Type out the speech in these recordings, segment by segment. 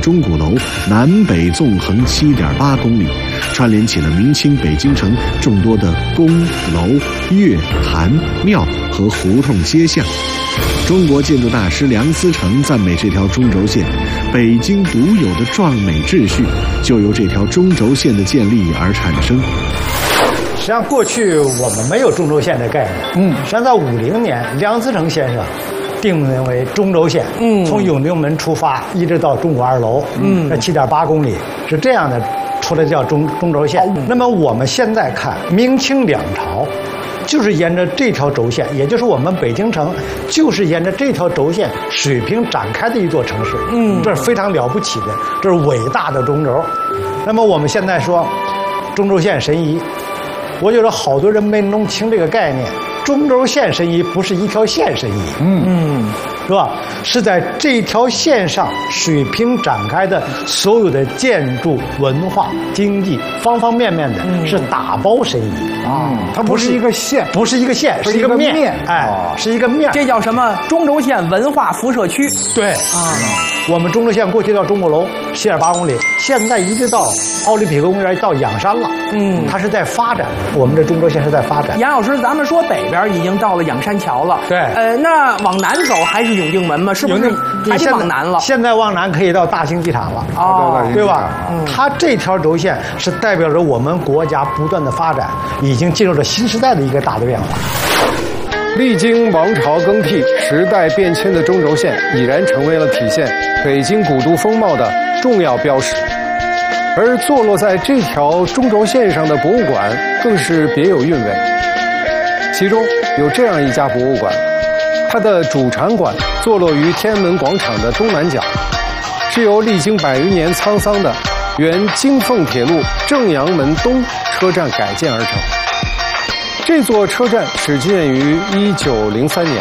钟鼓楼南北纵横7.8公里，串联起了明清北京城众多的宫楼、岳坛、庙和胡同街巷。中国建筑大师梁思成赞美这条中轴线，北京独有的壮美秩序就由这条中轴线的建立而产生。 实际上，过去我们没有中轴线的概念。实际上在50年，梁思成先生定名为中轴线。从永定门出发，一直到中国2楼，那7.8公里是这样的，出来叫中轴线。那么我们现在看，明清两朝就是沿着这条轴线，也就是我们北京城就是沿着这条轴线水平展开的一座城市。这是非常了不起的，这是伟大的中轴。那么我们现在说中轴线申遗，我觉得好多人没弄清这个概念。中轴线申遗不是一条线申遗，是吧？是在这条线上水平展开的所有的建筑、文化、经济方方面面的，是打包申遗啊。它不是一个线， 不是一个线，是一个面，哎，是一个面。 这叫什么？中轴线文化辐射区。 对啊，我们中轴线过去到钟鼓楼7.8公里，现在一直到奥林匹克公园到仰山了。它是在发展，我们的中轴线是在发展。 杨老师，咱们说北边已经到了仰山桥了， 对， 那往南走还是永定门吗？是不是还得往南了？ 现在往南可以到大兴机场了，对吧？它这条轴线是代表着我们国家不断的发展，已经进入了新时代的一个大的变化。 历经王朝更替、时代变迁的中轴线，已然成为了体现北京古都风貌的重要标识。而坐落在这条中轴线上的博物馆更是别有韵味。其中有这样一家博物馆，它的主场馆坐落于天安门广场的东南角，是由历经100余年沧桑的原京凤铁路正阳门东车站改建而成。这座车站始建于1903年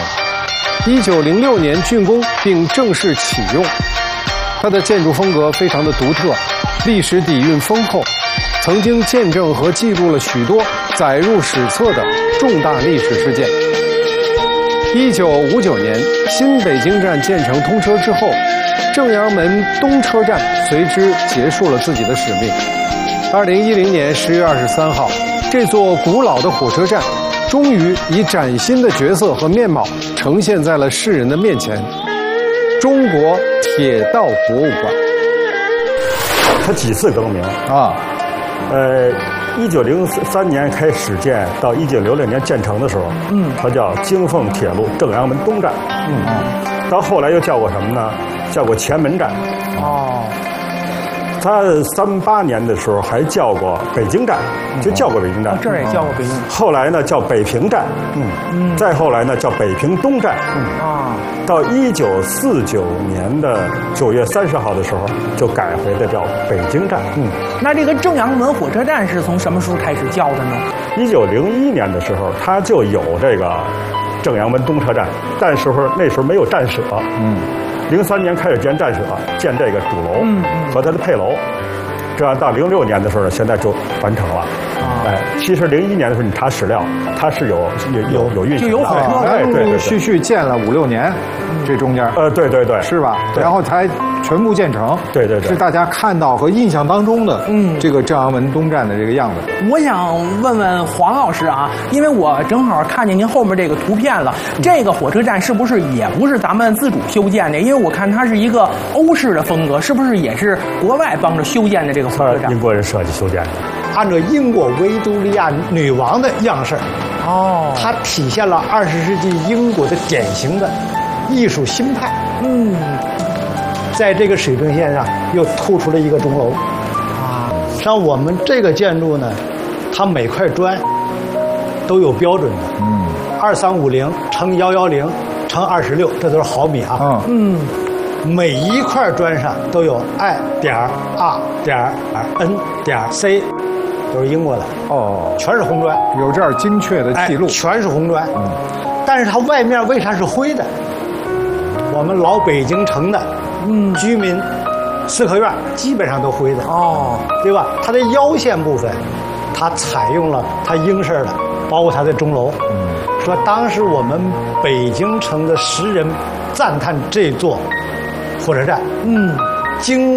，1906年竣工并正式启用。它的建筑风格非常的独特，历史底蕴丰厚，曾经见证和记录了许多载入史册的重大历史事件。1959年，新北京站建成通车之后，正阳门东车站随之结束了自己的使命。2010年10月23号，这座古老的火车站终于以崭新的角色和面貌呈现在了世人的面前。中国铁道博物馆。 它几次更名啊？1903年开始建，到1966年建成的时候，它叫京凤铁路正阳门东站，到后来又叫过什么呢？叫过前门站。它38年的时候还叫过北京站，就叫过北京站。 这儿也叫过北京。 后来呢叫北平站，再后来呢叫北平东站，到1949年的9月30号的时候，就改回的叫北京站。 那这个正阳门火车站是从什么时候开始叫的呢 ？1901年的时候，它就有这个正阳门东车站，但是那时候没有站舍。03年开始建站舍，建这个主楼和它的配楼，这样到06年的时候呢，现在就完成了。其实01年的时候你查史料，它是有运行的， 就有火车， 陆陆续续建了5、6年，这中间对， 是吧？然后才全部建成。对，是大家看到和印象当中的这个正阳门东站的这个样子。 我想问问黄老师啊，因为我正好看见您后面这个图片了，这个火车站是不是也不是咱们自主修建的？因为我看它是一个欧式的风格，是不是也是国外帮着修建的这个火车站？ 英国人设计修建的， 按照英国维多利亚女王的样式。它体现了20世纪英国的典型的艺术新派。在这个水平线上又突出了一个钟楼。像我们这个建筑呢，它每块砖都有标准的，2350乘110乘26，这都是毫米啊。每一块砖上都有 I.R.N.C， 都是英国的。全是红砖， 有这样精确的记录。 全是红砖。但是它外面为啥是灰的？我们老北京城的居民四合院基本上都灰的。对吧？它的腰线部分，它采用了它英式的，包括它的钟楼。说当时我们北京城的10人赞叹这座火车站，经